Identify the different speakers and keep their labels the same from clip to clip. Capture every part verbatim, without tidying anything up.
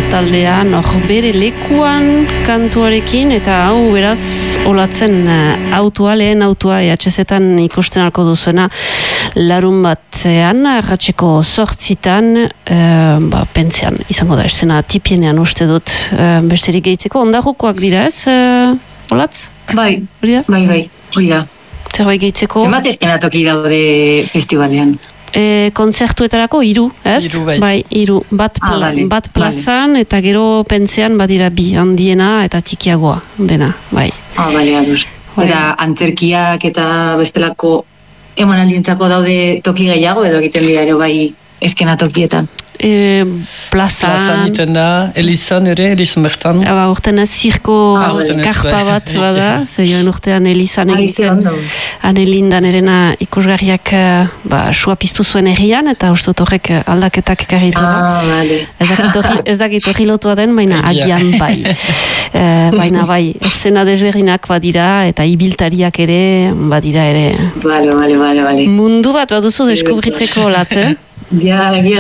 Speaker 1: taldean, hor bere lekuan kantuarekin, eta hau beraz olatzen uh, autua, lehen autua E H Z-etan ikusten alko duzuena larun batean, ratxeko sortzitan, uh, ba, pentsean izango da esena tipienean uste dut uh, besterik gehitzeko, ondarukoak dira ez, uh, olatz?
Speaker 2: Bai, bai, bai, hori da.
Speaker 1: Zerbait gehitzeko?
Speaker 2: Zenbat eskenatoki daude festivalean?
Speaker 1: E, konzertuetarako hiru, ez?
Speaker 3: Hiru, bai.
Speaker 1: Bai, hiru. Bat, pla,
Speaker 2: ah, vale,
Speaker 1: bat plazan, vale. Eta gero pentzean badira bi, handiena eta txikiagoa dena, bai.
Speaker 2: Ah, bale, aduz. Eta antzerkiak eta bestelako emanaldientzako daude toki gehiago edo egiten dira ere bai eskenatokietan?
Speaker 1: E, plazan...
Speaker 3: Plazan iten da, Elizan ere, Elizan bertan.
Speaker 1: Aba, urten ez zirko
Speaker 2: ah,
Speaker 1: karpa bat bada, zeioen urtean Elizan egiten. Hane lindan erena ikusgarriak ba, sua piztu zuen errian, eta uste dut horrek aldaketak ekarritu da.
Speaker 2: Ah, vale.
Speaker 1: Ez dakit horri lotua den, baina agian bai. E, baina bai, eszena desberdinak badira, eta ibiltariak ere, badira ere.
Speaker 2: Vale, vale, vale, vale.
Speaker 1: Mundu bat baduzu sí, deskubritzeko latze.
Speaker 2: Ja, ja.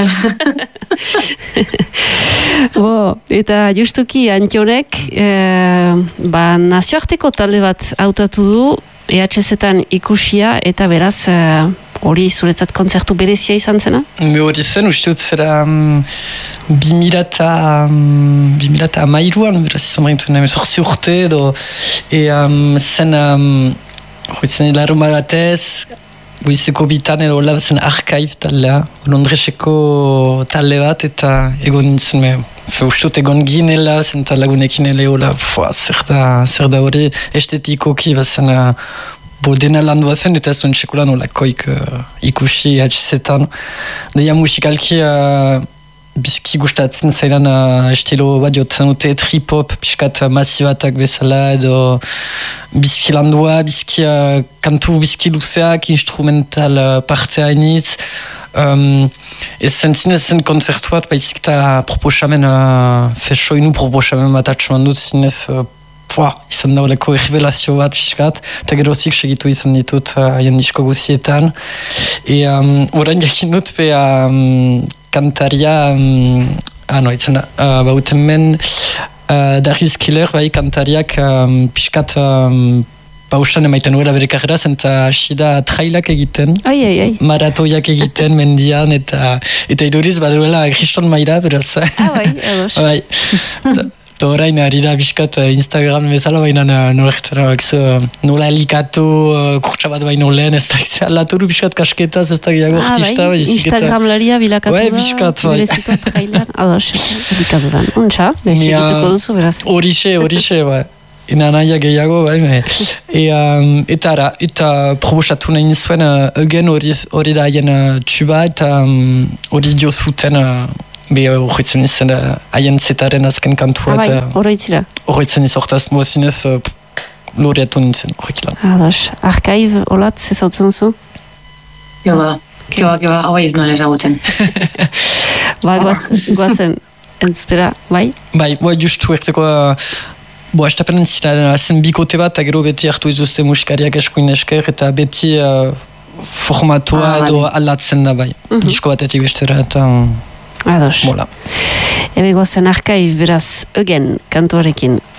Speaker 1: Bo, eta justuki Antionek e, ba, nazioarteko talde bat hautatu du E H Z-etan ikusia eta beraz hori e, zuretzat kontzertu berezia izan zena?
Speaker 3: Me hori zen, uste dut zera um, bimilata um, bimilata amairuan, beraz izan baintu neme zortzi urte edo e, um, zen um, hori zen hilarun batez Goizeko bitan edo hola zen archive taldea, Londreseko talde bat eta egon nintzen, me, ustut egon ginela, zen lagunekin ele hola, zer da, zer da hori estetikoki, bazen uh, bodena landua zen eta ez duen txekulan holakoik uh, ikusi H Z-etan. Deia musikalki uh, bizki gustatzen zailan uh, estilo bat jotzen dute trip-hop, piskat uh, masibatak bezala edo bizki landua, bizki uh, kantu bizki luzeak, instrumental uh, partea iniz. Um, ez zen zinez zen konzertu bat, baizik eta proposamen, uh, fesoinu proposamen bat atxuman dut zinez, uh, Pua, izan dauleko errevelazio bat fiskat, eta gerozik segitu izan ditut haien uh, disko guzietan. E, um, orain jakin dut, pe um, kantaria, um, ah, no, itzen da, uh, bauten men, uh, Darius Killer, bai, kantariak um, piskat um, pausan emaiten nuela bere karreraz, eta hasi da trailak egiten,
Speaker 1: ai, ai, ai.
Speaker 3: maratoiak egiten mendian, eta eta iduriz baduela kriston maira, beraz.
Speaker 1: Ah, bai, edos.
Speaker 3: Bai. Eta horrein ari da biskat Instagram bezala baina nola nola elikatu kurtsa bat baino lehen ez da laturu biskat kasketaz ez da gehiago artista.
Speaker 1: Ah, bai, Instagram laria bilakatu da.
Speaker 3: Bai, biskat, bai.
Speaker 1: Berezitot trailer. Ados, elikaduran. Untxa, besegituko duzu beraz.
Speaker 3: Horixe, horixe, bai. Ena naia gehiago, bai, e, um, eta ara, eta probosatu nahi nizuen uh, eugen hori da haien uh, tuba eta hori um, dio zuten uh, be horretzen izan haien zetaren azken kantua.
Speaker 1: Ah, bai, horretzira.
Speaker 3: Horretzen izan hortaz mozinez uh, loreatu nintzen horrekilan.
Speaker 1: Ados, archive olatz ezautzen duzu?
Speaker 2: Keba, keba, keba, hau ez nola ezagutzen.
Speaker 1: Ba, guazen entzutera, bai?
Speaker 3: Bai, bai, justu erteko Bo, estapen zila, zen bikote bat, gero beti hartu izuzte musikariak eskuin esker, eta beti uh, formatua ah, edo vale. Aldatzen da bai. Mm -hmm. Disko batetik bestera, eta...
Speaker 1: Ados.
Speaker 3: Bola.
Speaker 1: Ebe gozen arkaif beraz, eugen kantuarekin.